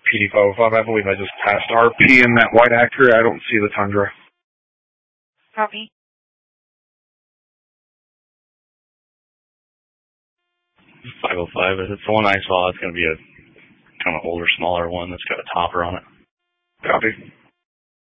PD505. I believe I just passed RP in that white Acura. I don't see the Tundra. Copy. 505. If it's the one I saw, it's going to be a kind of older, smaller one that's got a topper on it. Copy.